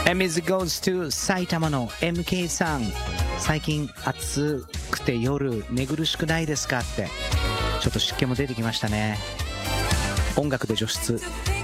And music goes to 埼玉の MK さん。最近暑くて夜寝苦しくないですかって。ちょっと湿気も出てきましたね。音楽で除湿。